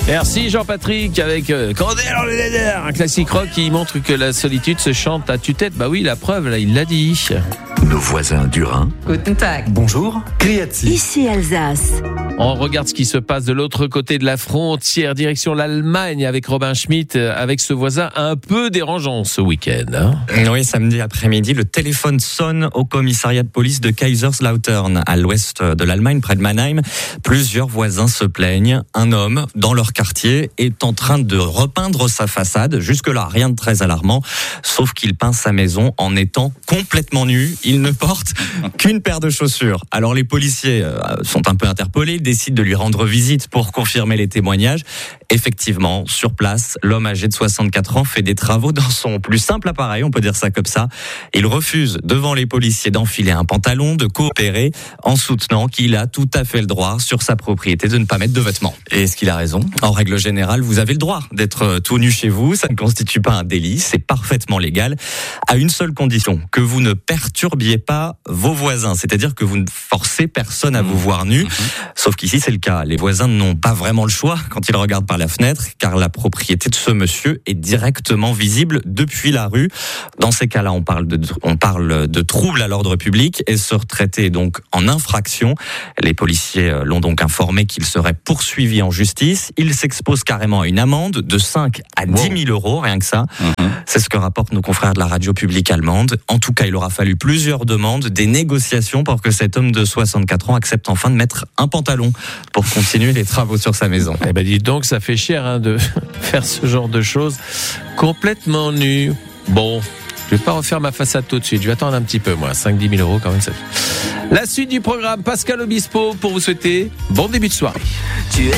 Merci Jean-Patrick avec Candela le Leder, un classique rock qui montre que la solitude se chante à tue-tête. Bah oui, la preuve, là, il l'a dit. Nos voisins du Rhin. Guten Tag. Bonjour, Criati. Ici Alsace. On regarde ce qui se passe de l'autre côté de la frontière, direction l'Allemagne avec Robin Schmitt, avec ce voisin un peu dérangeant ce week-end. Hein. Oui, samedi après-midi, le téléphone sonne au commissariat de police de Kaiserslautern, à l'ouest de l'Allemagne, près de Mannheim. Plusieurs voisins se plaignent. Un homme, dans leur quartier, est en train de repeindre sa façade. Jusque-là, rien de très alarmant, sauf qu'il peint sa maison en étant complètement nu. Il ne porte qu'une paire de chaussures. Alors les policiers sont un peu interpellés, décident de lui rendre visite pour confirmer les témoignages. Effectivement, sur place, l'homme âgé de 64 ans fait des travaux dans son plus simple appareil, on peut dire ça comme ça. Il refuse devant les policiers d'enfiler un pantalon, de coopérer, en soutenant qu'il a tout à fait le droit sur sa propriété de ne pas mettre de vêtements. Et est-ce qu'il a raison ? En règle générale, vous avez le droit d'être tout nu chez vous, ça ne constitue pas un délit, c'est parfaitement légal, à une seule condition, que vous ne perturbiez pas vos voisins, c'est-à-dire que vous ne forcez personne à vous voir nu, sauf qu'ici c'est le cas, les voisins n'ont pas vraiment le choix quand ils regardent par la fenêtre, car la propriété de ce monsieur est directement visible depuis la rue. Dans ces cas-là, on parle de trouble à l'ordre public et se traiter donc en infraction. Les policiers l'ont donc informé qu'il serait poursuivi en justice. Il s'expose carrément à une amende de 5 à 10 000 euros, rien que ça. C'est ce que rapportent nos confrères de la radio publique allemande. En tout cas, il aura fallu plusieurs demandes, des négociations pour que cet homme de 64 ans accepte enfin de mettre un pantalon pour continuer les travaux sur sa maison. Eh ben dis donc, ça fait cher de faire ce genre de choses complètement nu. Bon, je vais pas refaire ma façade tout de suite, je vais attendre un petit peu moi, 5-10 000 euros quand même. Ça fait. La suite du programme, Pascal Obispo pour vous souhaiter bon début de soirée.